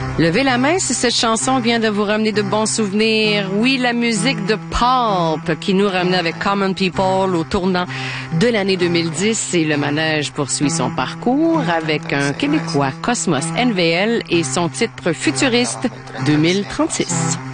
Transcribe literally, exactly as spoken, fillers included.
Levez la main si cette chanson vient de vous ramener de bons souvenirs. Oui, la musique de Pulp qui nous ramenait avec Common People au tournant de l'année deux mille dix et le manège poursuit son parcours avec un Québécois, Cosmos N V L et son titre futuriste deux mille trente-six.